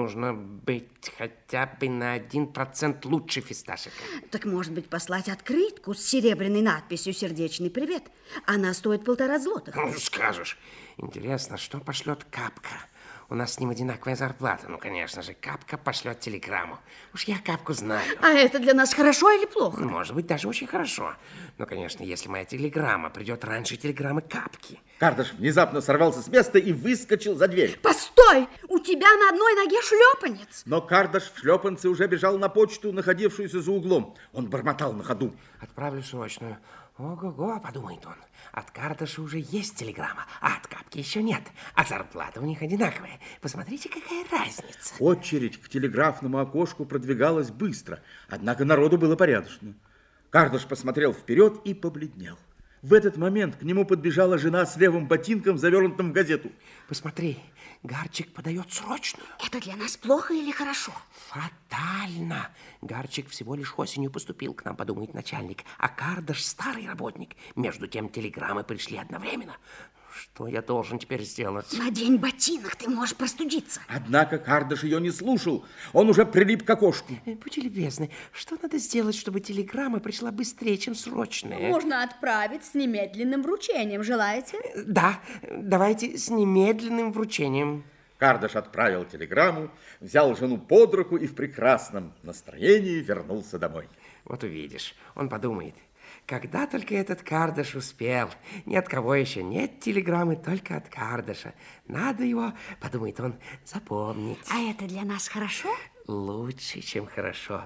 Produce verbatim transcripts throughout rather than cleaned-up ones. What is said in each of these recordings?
нужно быть хотя бы на один процент лучше фисташек. Так, может быть, послать открытку с серебряной надписью «Сердечный привет». Она стоит полтора злотых. Ну, скажешь. Интересно, что пошлет Капка? У нас с ним одинаковая зарплата. Ну, конечно же, Капка пошлет телеграмму. Уж я Капку знаю. А это для нас хорошо или плохо? Может быть, даже очень хорошо. Но, конечно, если моя телеграмма придет раньше телеграммы Капки. Кардаш внезапно сорвался с места и выскочил за дверь. Постой! У тебя на одной ноге шлепанец. Но Кардаш в шлепанце уже бежал на почту, находившуюся за углом. Он бормотал на ходу. Отправлю срочную. Ого-го, подумает он. От Кардаша уже есть телеграмма, а от Капки еще нет. А зарплата у них одинаковая. Посмотрите, какая разница. Очередь к телеграфному окошку продвигалась быстро, однако народу было порядочно. Кардаш посмотрел вперед и побледнел. В этот момент к нему подбежала жена с левым ботинком, завернутым в газету. Посмотри, Гарчик подает срочную. Это для нас плохо или хорошо? Фатально. Гарчик всего лишь осенью поступил к нам, подумает начальник, а Кардаш старый работник. Между тем телеграммы пришли одновременно. Что я должен теперь сделать? Надень ботинок, ты можешь простудиться. Однако Кардаш ее не слушал. Он уже прилип к окошку. Будьте любезны, что надо сделать, чтобы телеграмма пришла быстрее, чем срочная? Можно отправить с немедленным вручением. Желаете? Да, давайте с немедленным вручением. Кардаш отправил телеграмму, взял жену под руку и в прекрасном настроении вернулся домой. Вот увидишь, он подумает, когда только этот Кардаш успел. Ни от кого еще нет телеграммы, только от Кардаша. Надо его, подумает он, запомнить. А это для нас хорошо? Лучше, чем хорошо.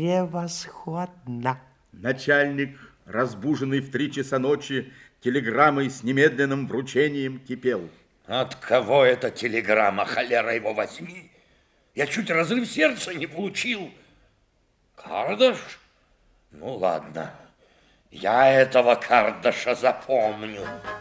Превосходно. Начальник, разбуженный в три часа ночи, телеграммой с немедленным вручением кипел. От кого эта телеграмма, холера его возьми? Я чуть разрыв сердца не получил. Кардаш? Ну, ладно. Я этого Кардаша запомню.